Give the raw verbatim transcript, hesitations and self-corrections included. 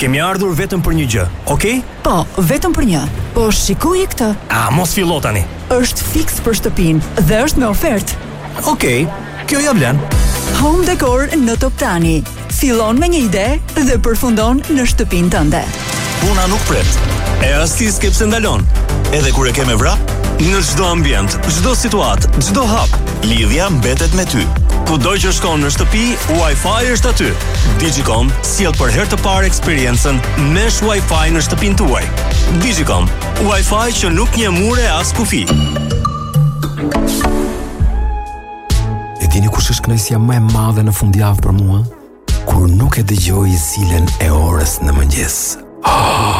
kemi ardhur vetëm për një gjë, okay? Po, vetëm për një. Po shikoj këtë. Ah, mos fillo tani. Është fiks për shtëpinë dhe është me ofertë. Okej, kjo ja vlen. Home Decor në Top Tani. Fillon me një ide dhe përfundon në shtëpinë tënde. Puna nuk pret. E rasti s'ke pse ndalon. Edhe kur e ke me vrap, në çdo ambient, çdo situatë, çdo hap, lidhja mbetet me ty. Kudo që shkon në shtëpi, Wi-Fi është aty. Digicom sjell për herë të parë eksperiencën Mesh Wi-Fi në shtëpinë tuaj. Digicom, Wi-Fi që nuk njeh mure as kufi. E dini kush është kënaqësia më e madhe në fundjavë për mua? Kur nuk e dëgjoj zilën e orës në mëngjes.